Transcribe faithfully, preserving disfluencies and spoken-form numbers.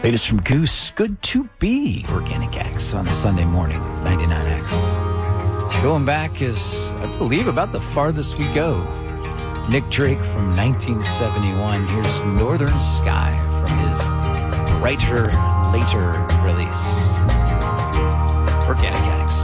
Latest from Goose, Good to Be, Organic X on the Sunday morning, ninety-nine X. Going back is, I believe, about the farthest we go. Nick Drake from nineteen seventy-one. Here's Northern Sky from his Writer Later release. Organic X.